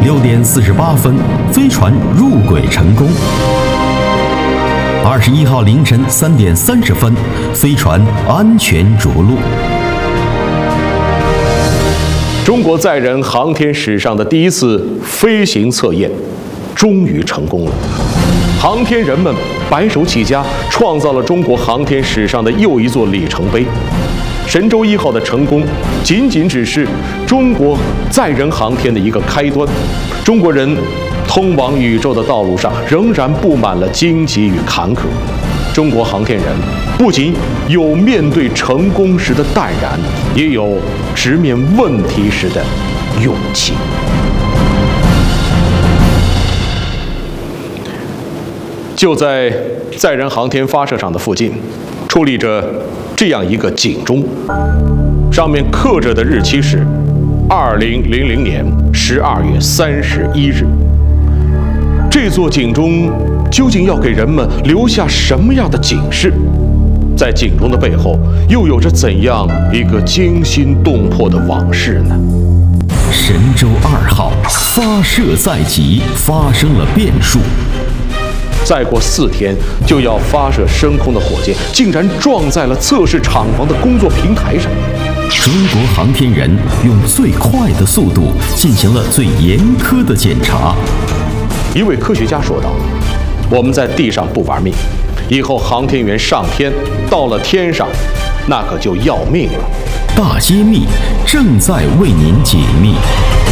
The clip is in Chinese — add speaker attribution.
Speaker 1: 6点48分，飞船入轨成功。21号凌晨3点30分，飞船安全着陆。
Speaker 2: 中国载人航天史上的第一次飞行测验，终于成功了。航天人们白手起家，创造了中国航天史上的又一座里程碑。神舟1号的成功，仅仅只是中国载人航天的一个开端。中国人通往宇宙的道路上仍然布满了荆棘与坎坷。中国航天人不仅有面对成功时的淡然，也有直面问题时的勇气。就在载人航天发射场的附近，矗立着这样一个警钟，上面刻着的日期是2000年12月31日。这座警钟究竟要给人们留下什么样的警示？在警钟的背后，又有着怎样一个惊心动魄的往事呢？
Speaker 1: 神舟2号发射在即，发生了变数。
Speaker 2: 再过4天就要发射升空的火箭，竟然撞在了测试厂房的工作平台上。
Speaker 1: 中国航天人用最快的速度进行了最严苛的检查。
Speaker 2: 一位科学家说道：“我们在地上不玩命，以后航天员上天，到了天上，那可就要命了。”
Speaker 1: 大揭秘正在为您解密。